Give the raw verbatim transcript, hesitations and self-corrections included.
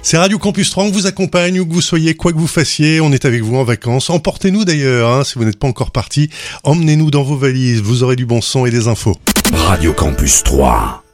C'est Radio Campus trois, on vous accompagne où que vous soyez, quoi que vous fassiez, on est avec vous en vacances. Emportez-nous d'ailleurs, hein, si vous n'êtes pas encore partis. Emmenez-nous dans vos valises, vous aurez du bon son et des infos. Radio Campus trois.